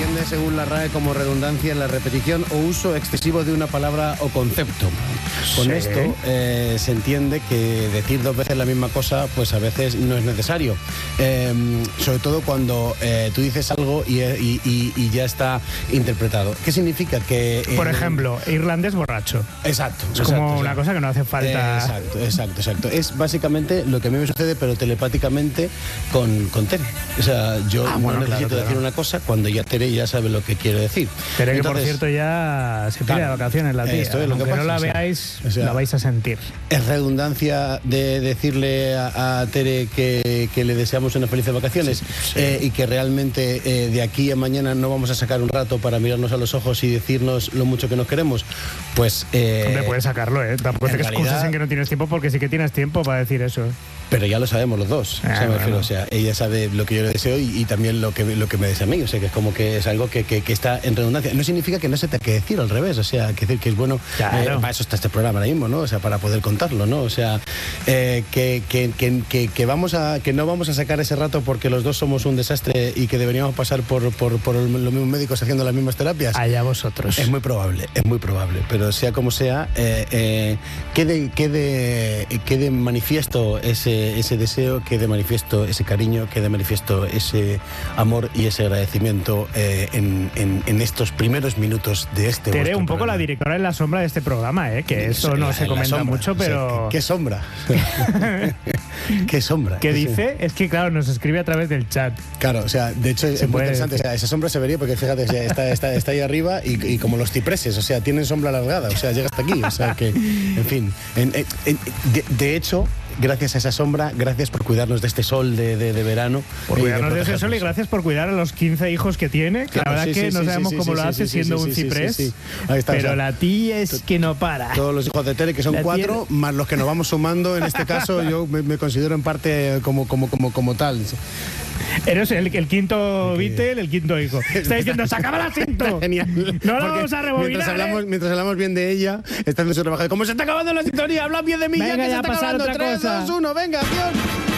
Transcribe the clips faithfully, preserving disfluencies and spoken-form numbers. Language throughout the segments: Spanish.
entiende según la R A E como redundancia en la repetición o uso excesivo de una palabra o concepto. Con Sí. esto eh, se entiende que decir dos veces la misma cosa pues a veces no es necesario. Eh, sobre todo cuando eh, tú dices algo y, y, y, y ya está interpretado. ¿Qué significa? Que eh, Por ejemplo, irlandés borracho. Exacto. Es exacto, como exacto. una cosa que no hace falta. Exacto, exacto, exacto. Es básicamente lo que a mí me sucede, pero telepáticamente con, con Tere. O sea, yo Ah, no bueno, necesito claro, decir claro. una cosa cuando ya Tere ya sabe lo que quiere decir. Pero que, Entonces, por cierto, ya se pide claro, de vacaciones la tía. esto es lo que Aunque pasa, no la o sea, veáis, o sea, la vais a sentir. ¿es redundancia de decirle a, a Tere que, que le deseamos unas felices vacaciones? Sí, sí. Eh, y que realmente eh, de aquí a mañana no vamos a sacar un rato para mirarnos a los ojos y decirnos lo mucho que nos queremos? Pues... Eh, Hombre, puedes sacarlo, ¿eh? Tampoco en te excuses realidad- en que no tienes tiempo, porque sí que tienes tiempo para decir eso. Pero ya lo sabemos los dos. Ah, o, sea, me bueno. refiero, o sea, ella sabe lo que yo le deseo y, y también lo que, lo que me desea a mí. O sea, que es como que es algo que, que, que está en redundancia. No significa que no se te que decir al revés. O sea, que decir que es bueno. Claro. Eh, para eso está este programa ahora mismo, ¿no? O sea, para poder contarlo, ¿no? O sea, eh, que, que, que, que, que vamos a, que no vamos a sacar ese rato porque los dos somos un desastre y que deberíamos pasar por, por, por los mismos médicos haciendo las mismas terapias. Allá vosotros. Es muy probable, es muy probable, pero sea como sea, eh, eh, quede, quede, quede manifiesto ese, ese deseo, quede manifiesto ese cariño, quede manifiesto ese amor y ese agradecimiento eh, en, en, en estos primeros minutos de este Tere, vuestro un poco programa. la directora en la sombra de este programa, ¿eh? Que eso no La- se la comenta sombra, mucho, o sea, pero... ¿qué, qué sombra? ¿Qué sombra? ¿Qué Sí. dice? Es que, claro, nos escribe a través del chat. Claro, o sea, de hecho es Se muy puede interesante. O decir. sea, esa sombra se vería porque fíjate, o sea, está, está, está ahí arriba y, y como los cipreses, o sea, tienen sombra alargada, o sea, llega hasta aquí. O sea, que, en fin. En- en- en- de, de hecho, gracias a esa sombra, gracias por cuidarnos de este sol de, de, de verano. Por y cuidarnos de ese protegernos. sol y gracias por cuidar a los quince hijos que tiene. Que Claro, la verdad sí, que sí, no sí, sabemos sí, cómo sí, lo sí, hace sí, siendo sí, un sí, sí, ciprés. sí, sí. Ahí está, Pero o sea, la tía es que no para. Todos los hijos de Tere, que son La cuatro, tía- más los que nos vamos sumando, en este caso yo me, me considero en parte como, como, como, como tal. Eres el, el quinto Beatle, el quinto hijo. Está diciendo, ¡se acaba el asiento! Genial. No lo Porque vamos a rebobinar, Mientras hablamos, ¿eh? mientras hablamos bien de ella, está haciendo su trabajo. Como se está acabando la sintonía, habla bien de mí, Venga, ya que ya se está pasar acabando. otra tres, cosa. dos, uno, venga, adiós.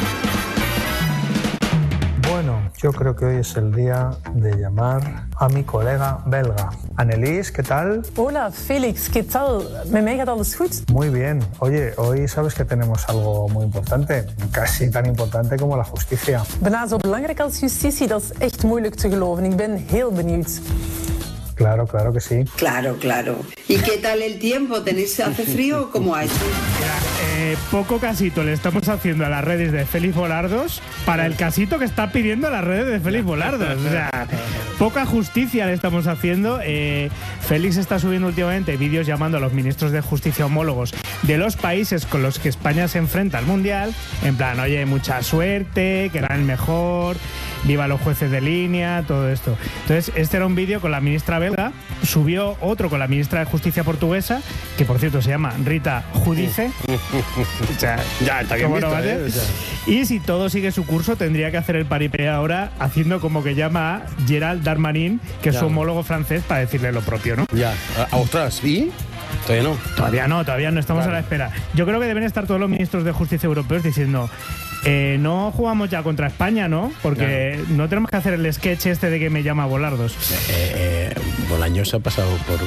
Bueno, yo creo que hoy es el día de llamar a mi colega belga. Annelies, ¿qué tal? Hola, Felix, ¿qué tal? Met mij gaat alles goed? Muy bien. Oye, hoy sabes que tenemos algo muy importante, casi tan importante como la justicia. Bijna zo belangrijk als justitie, dat is echt moeilijk te geloven. Ik ben heel benieuwd. Claro, claro que sí. Claro, claro. ¿Y qué tal el tiempo? ¿Tenéis, hace frío o cómo hay? Mira, eh, poco casito le estamos haciendo a las redes de Félix Volardos para el casito que está pidiendo a las redes de Félix Volardos. O sea, poca justicia le estamos haciendo. Eh, Félix está subiendo últimamente vídeos llamando a los ministros de justicia homólogos de los países con los que España se enfrenta al Mundial. En plan, oye, mucha suerte, que era el mejor, viva los jueces de línea, todo esto. Entonces, este era un vídeo con la ministra belga, subió otro con la ministra de Justicia portuguesa, que por cierto se llama Rita Judice. O sea, Ya, está bien ¿cómo no visto, va a ¿eh? ser? O sea. Y si todo sigue su curso, tendría que hacer el paripé ahora haciendo como que llama a Gerald Darmanin, que es su Claro. homólogo francés, para decirle lo propio, ¿no? Ya, a- ostras, ¿y? Todavía no. Todavía no, todavía no estamos Claro. a la espera. Yo creo que deben estar todos los ministros de justicia europeos diciendo, eh, no jugamos ya contra España, ¿no? Porque no tenemos que hacer el sketch este de que me llama Volardos. Eh, eh, Bolaños ha pasado por...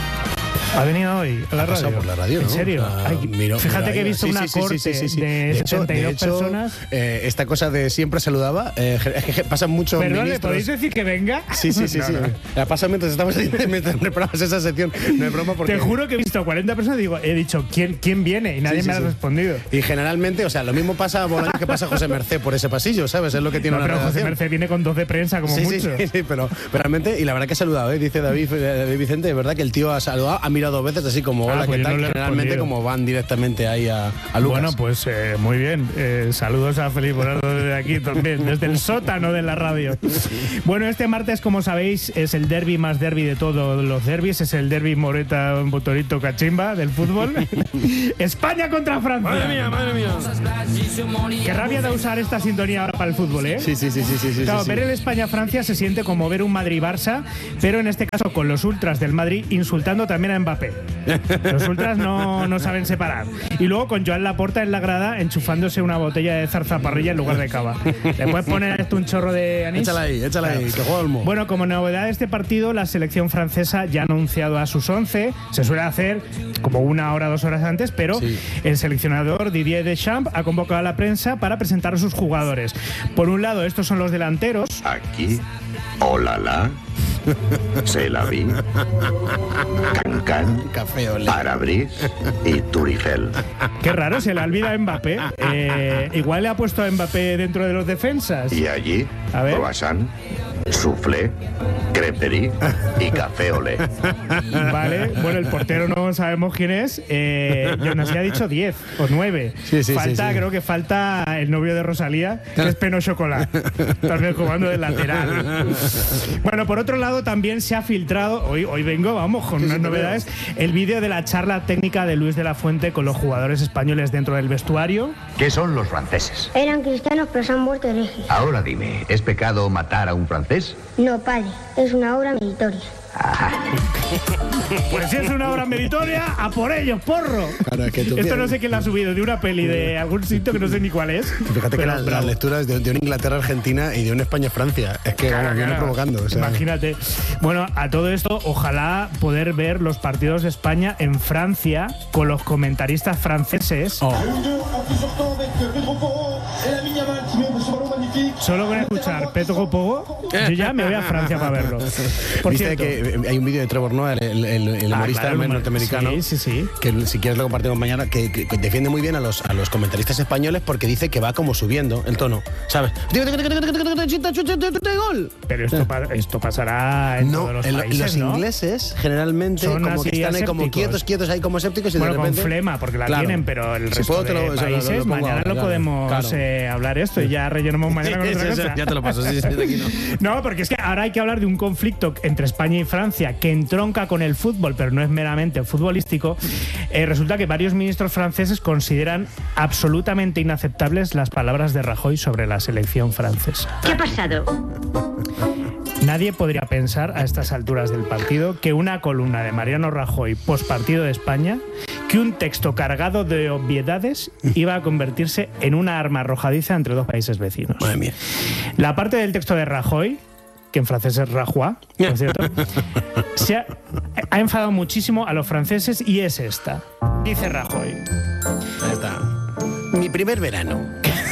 Ha venido hoy a la Ha pasado radio. por la radio, ¿En ¿no? serio? O sea, Ay, miro- fíjate miro que he ahí. visto Sí, una sí, sí, corte sí, sí, sí. de, hecho, setenta y dos de hecho, personas. eh, esta cosa de siempre saludaba, eh, es que pasan muchos Perdón, ¿le ministros. podéis decir que venga? Sí, sí, sí, No, sí. no. La pasa mientras estamos mientras preparamos esa sección. No es broma porque... Te juro que he visto a cuarenta personas y digo, he dicho, ¿quién, quién viene? Y nadie Sí, sí, me ha sí. respondido. Y generalmente, o sea, lo mismo pasa a Bolaños que pasa a José Merced por ese pasillo, ¿sabes? Es lo que tiene No, una pero José redacción. Merced viene con dos de prensa como Sí, sí, mucho. sí, sí, pero, pero realmente, y la verdad que ha saludado, ¿eh? Dice David, eh, David Vicente, es verdad que el tío ha saludado, ha mirado dos veces así como, Ah, hola, pues ¿qué yo tal? no le he Generalmente respondido. como van directamente ahí a, a Lucas. Bueno, pues eh, muy bien. Eh, saludos a Félix Volardo desde aquí también, desde el sótano de la radio. Bueno, este martes, como sabéis, es el derbi más derbi de todos los derbis. Es el derbi Moreta Botorito Cachimba del fútbol. España contra Francia. Madre mía, madre mía. Qué rabia de usar esta sintonía ahora para el fútbol, ¿eh? Sí, sí, sí, sí, sí, sí, Claro, sí. ver el España-Francia se siente como ver un Madrid-Barça, pero en este caso con los ultras del Madrid insultando también a Mbappé Mbappé. Los ultras no, no saben separar. Y luego con Joan Laporta en la grada enchufándose una botella de zarzaparrilla en lugar de cava. ¿Le puedes poner esto un chorro de anís? Échala ahí, échala ahí, que juega Olmo. Bueno, como novedad de este partido, la selección francesa ya ha anunciado a sus once. Se suele hacer como una hora, dos horas antes, pero sí. El seleccionador Didier Deschamps ha convocado a la prensa para presentar a sus jugadores. Por un lado, estos son los delanteros. Aquí, Olala, Se la vi, Cancan, Café Olé, Parabris y Turifel. Qué raro, se le olvida a Mbappé. Eh, igual le ha puesto a Mbappé dentro de los defensas. Y allí, a ver. croissant, soufflé, creperie y café olé. Vale, bueno, el portero no sabemos quién es. Eh, yo nos había dicho diez o nueve. Sí, sí, falta, sí, sí. creo que falta el novio de Rosalía, que es Peno Chocolate. También jugando de lateral. Bueno, por otro lado, también se ha filtrado, hoy, hoy vengo, vamos, con sí, unas sí, novedades, el vídeo de la charla técnica de Luis de la Fuente con los jugadores españoles dentro del vestuario. ¿Qué son los franceses? Eran cristianos, pero se han vuelto herejes. Ahora dime, ¿es pecado matar a un francés? No, padre, es una obra meritoria. Pues si es una obra meritoria, a por ellos, porro. Claro, es que tú Esto no sé quién la ha subido, de una peli de algún sitio que no sé ni cuál es. Fíjate que la, las lecturas de, de una Inglaterra-Argentina y de una España-Francia. Es que claro, bueno, viene claro. provocando. O sea. Imagínate. Bueno, a todo esto, ojalá poder ver los partidos de España en Francia con los comentaristas franceses. Oh. Solo con escuchar Pedro Pogo, yo ya me voy a Francia para verlo. Por Viste cierto, que hay un vídeo de Trevor Noah, el, el, el humorista ah, claro, norteamericano, sí, sí, sí. que si quieres lo compartimos mañana, que, que, que defiende muy bien a los, a los comentaristas españoles porque dice que va como subiendo el tono, ¿sabes? ¡Gol! Pero esto, pa esto pasará en no, todos los en países, los ¿no? ingleses generalmente son como que están ahí como quietos, quietos ahí como escépticos y bueno, de repente, con flema, porque la claro. tienen, pero el Si resto puedo, de lo, países, lo, lo mañana ahora, lo claro. podemos Claro. eh, hablar esto y ya rellenamos mañana con otra cosa. Ya te lo paso, sí, sí, aquí no. No, porque es que ahora hay que hablar de un conflicto entre España y Francia que entronca con el fútbol, pero no es meramente futbolístico. Eh, resulta que varios ministros franceses consideran absolutamente inaceptables las palabras de Rajoy sobre la selección francesa. ¿Qué ha pasado? Nadie podría pensar a estas alturas del partido que una columna de Mariano Rajoy postpartido de España, que un texto cargado de obviedades iba a convertirse en una arma arrojadiza entre dos países vecinos. Madre mía. La parte del texto de Rajoy, que en francés es Rajoy, ¿no es cierto? Se ha, ha enfadado muchísimo a los franceses y es esta. Dice Rajoy. Ahí está. Mi primer verano.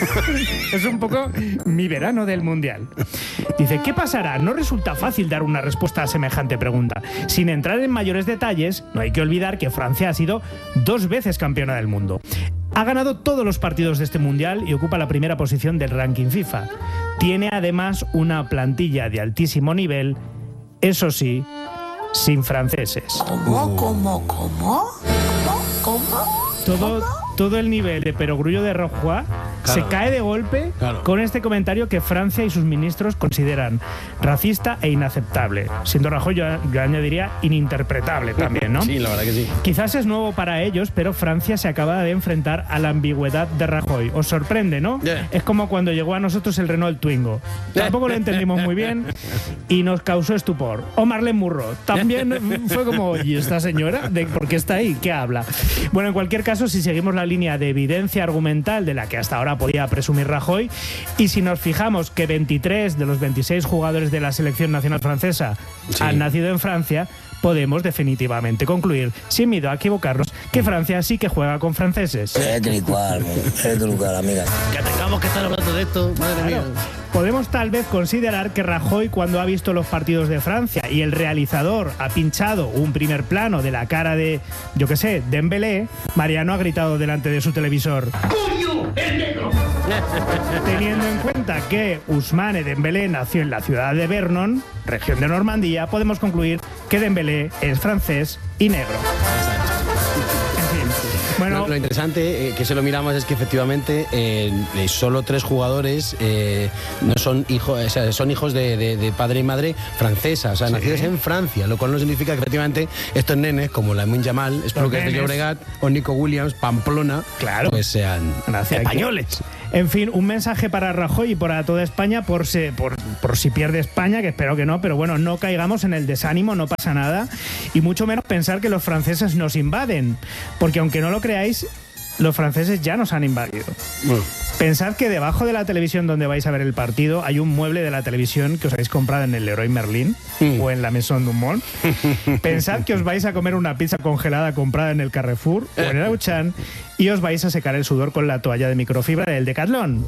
Es un poco mi verano del Mundial. Dice, ¿qué pasará? No resulta fácil dar una respuesta a semejante pregunta. Sin entrar en mayores detalles, no hay que olvidar que Francia ha sido dos veces campeona del mundo. Ha ganado todos los partidos de este Mundial y ocupa la primera posición del ranking FIFA. Tiene además una plantilla de altísimo nivel, eso sí, sin franceses. ¿Cómo? ¿Cómo? ¿Cómo? ¿Cómo? ¿Cómo? Todo, todo el nivel de perogrullo de Rajoy claro. se cae de golpe claro. con este comentario que Francia y sus ministros consideran racista e inaceptable. Siendo Rajoy, yo, yo añadiría ininterpretable también, ¿no? Sí, la verdad que sí. Quizás es nuevo para ellos, pero Francia se acaba de enfrentar a la ambigüedad de Rajoy. Os sorprende, ¿no? Yeah. Es como cuando llegó a nosotros el Renault Twingo. Tampoco lo entendimos muy bien y nos causó estupor. O Marlene Murro. También fue como, oye, ¿esta señora? ¿De por qué está ahí? ¿Qué habla? Bueno, en cualquier caso, si seguimos la línea de evidencia argumental de la que hasta ahora podía presumir Rajoy, y si nos fijamos que veintitrés de los veintiséis jugadores de la selección nacional francesa sí. han nacido en Francia, podemos definitivamente concluir, sin miedo a equivocarnos, que Francia sí que juega con franceses. Es tal y cual, es tal y cual, amiga. Que tengamos que estar hablando de esto, madre claro. mía. Podemos tal vez considerar que Rajoy, cuando ha visto los partidos de Francia y el realizador ha pinchado un primer plano de la cara de, yo qué sé, Dembélé, Mariano ha gritado delante de su televisor: ¡Coño, el negro! Teniendo en cuenta que Ousmane Dembélé nació en la ciudad de Vernon, región de Normandía, podemos concluir que Dembélé es francés y negro. Bueno, lo, lo interesante eh, que se lo miramos es que efectivamente eh, solo tres jugadores eh, no son hijos, o sea, son hijos de, de, de padre y madre francesa, o sea, sí. nacidos en Francia, lo cual no significa que efectivamente estos nenes como Lamine Yamal, Spluker de Llobregat o Nico Williams, Pamplona, claro. pues sean Nace españoles. En fin, un mensaje para Rajoy y para toda España por si, por, por si pierde España, que espero que no, pero bueno, no caigamos en el desánimo, no pasa nada, y mucho menos pensar que los franceses nos invaden, porque aunque no lo creáis, los franceses ya nos han invadido. Bueno. Pensad que debajo de la televisión donde vais a ver el partido hay un mueble de la televisión que os habéis comprado en el Leroy Merlin mm. o en la Maison du Monde. Pensad que os vais a comer una pizza congelada comprada en el Carrefour o en el Auchan y os vais a secar el sudor con la toalla de microfibra del Decathlon.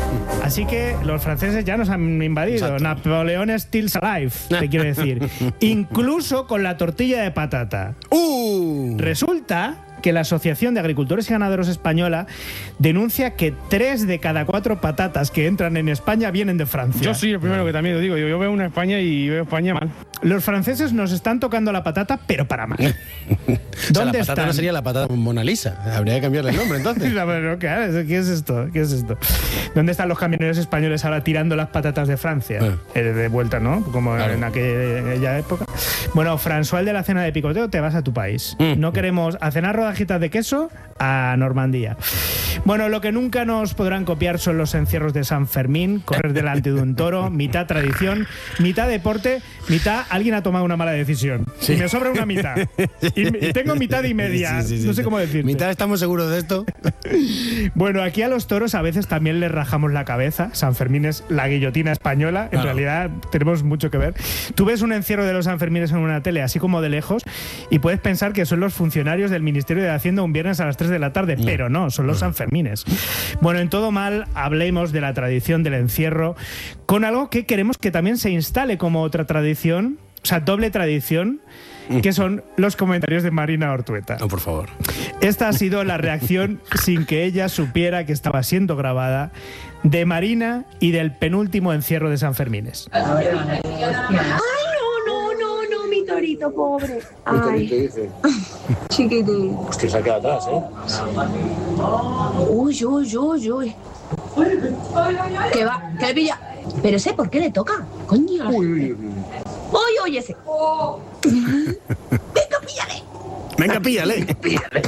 Así que los franceses ya nos han invadido. Exacto. Napoleón still alive, te quiero decir. Incluso con la tortilla de patata. Uh. Resulta que la Asociación de Agricultores y Ganaderos Española denuncia que tres de cada cuatro patatas que entran en España vienen de Francia. Yo soy el primero que también lo digo. Yo, yo veo una España y veo España mal. Los franceses nos están tocando la patata, pero para mal. ¿Dónde o sea, la patata están? No sería la patata Mona Lisa. Habría que cambiarle el nombre entonces. Pero, ¿qué es esto? ¿Qué es esto? ¿Dónde están los camioneros españoles ahora tirando las patatas de Francia? Eh. De vuelta, ¿no? Como claro. en aquella época. Bueno, François, el de la cena de picoteo, te vas a tu país. Mm. No queremos a cenar rodajitas de queso a Normandía. Bueno, lo que nunca nos podrán copiar son los encierros de San Fermín, correr delante de un toro, mitad tradición, mitad deporte, mitad alguien ha tomado una mala decisión. Sí. Y me sobra una mitad. Y, y tengo mitad y media. Sí, sí, sí, no sé sí. cómo decirte. ¿Mitad estamos seguros de esto? Bueno, aquí a los toros a veces también les rajamos la cabeza. San Fermín es la guillotina española. En claro. realidad tenemos mucho que ver. Tú ves un encierro de los Sanfermines en una tele así como de lejos y puedes pensar que son los funcionarios del Ministerio de Hacienda un viernes a las tres de la tarde, no. pero no, son los Sanfermines. Bueno, en todo mal, hablemos de la tradición del encierro con algo que queremos que también se instale como otra tradición, o sea, doble tradición, que son los comentarios de Marina Ortueta. No, por favor. Esta ha sido la reacción, sin que ella supiera que estaba siendo grabada, de Marina y del penúltimo encierro de Sanfermines. Ay, no, no, no, no, mi torito pobre. Ay. ¿Qué dice? Chiquitín. Hostia, se ha quedado atrás, ¿eh? Uy, uy, uy, uy. Que va, que le pilla. Pero sé por qué le toca. Coño. Uy, uy, uy. Uy, uy, ese. Oh. Venga, píllale. Venga, píllale. Píllale.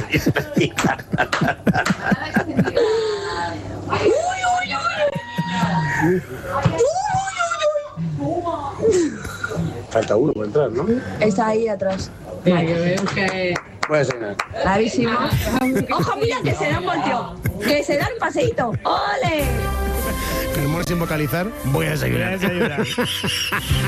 Uy, uy, uy. Uy, uy, uy. Falta uno por entrar, ¿no? Está ahí atrás. Mira, yo veo que... Puede ser. Clarísimo. Ojo, mira, que se da un volteo. Que se da un paseíto. ¡Ole! Pero sin vocalizar, voy a desayunar. Voy a desayunar.